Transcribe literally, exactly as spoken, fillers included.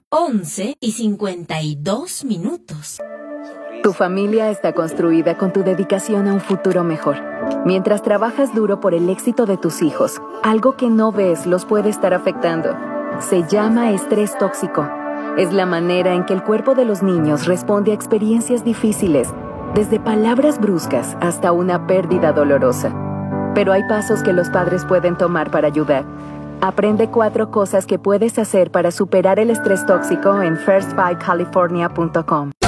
once y cincuenta y dos minutos. Tu familia está construida con tu dedicación a un futuro mejor. Mientras trabajas duro por el éxito de tus hijos, algo que no ves los puede estar afectando. Se llama estrés tóxico. Es la manera en que el cuerpo de los niños responde a experiencias difíciles, desde palabras bruscas hasta una pérdida dolorosa. Pero hay pasos que los padres pueden tomar para ayudar. Aprende cuatro cosas que puedes hacer para superar el estrés tóxico en first five california punto com.